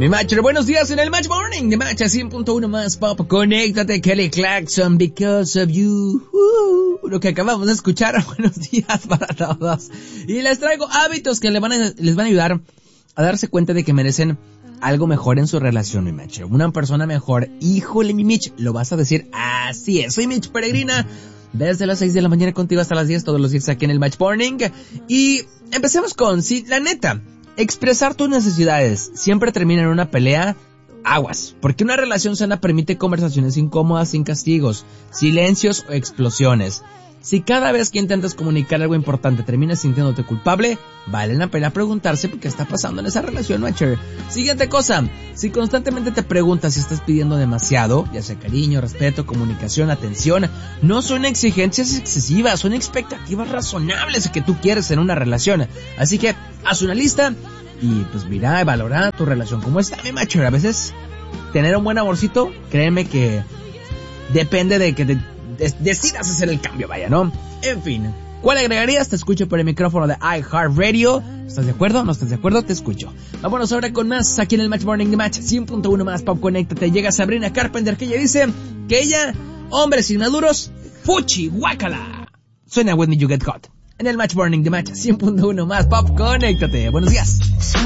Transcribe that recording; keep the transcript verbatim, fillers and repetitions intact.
Mi matcher, buenos días en el Match Morning de Match a cien punto uno más pop. Conéctate, Kelly Clarkson, Because of You. Uh, lo que acabamos de escuchar. Buenos días para todos. Y les traigo hábitos que les van a, les van a ayudar a darse cuenta de que merecen algo mejor en su relación, mi matcher. Una persona mejor. Híjole, mi Mitch, lo vas a decir así es. Soy Mitch Peregrina. Desde las seis de la mañana contigo hasta las diez, todos los días aquí en el Match Morning. Y empecemos con, sí, la neta, expresar tus necesidades siempre termina en una pelea. Aguas, porque una relación sana permite conversaciones incómodas sin castigos, silencios o explosiones. Si cada vez que intentas comunicar algo importante terminas sintiéndote culpable, vale la pena preguntarse qué está pasando en esa relación, matcher. Siguiente cosa, si constantemente te preguntas si estás pidiendo demasiado, ya sea cariño, respeto, comunicación, atención, no son exigencias excesivas, son expectativas razonables que tú quieres en una relación. Así que haz una lista y pues mira, valora tu relación como está, mi matcher. A veces tener un buen amorcito, créeme que depende de que te decidas hacer el cambio, vaya, ¿no? En fin, ¿cuál agregarías? Te escucho por el micrófono de iHeartRadio. ¿Estás de acuerdo? ¿No estás de acuerdo? Te escucho. Vámonos ahora con más aquí en el Match Morning de Match cien punto uno más Pop. Conéctate. Llega Sabrina Carpenter, que ella dice que ella, hombres inmaduros, fuchi, guácala. Suena When You Get Hot en el Match Morning de Match cien punto uno más Pop. Conéctate. Buenos días.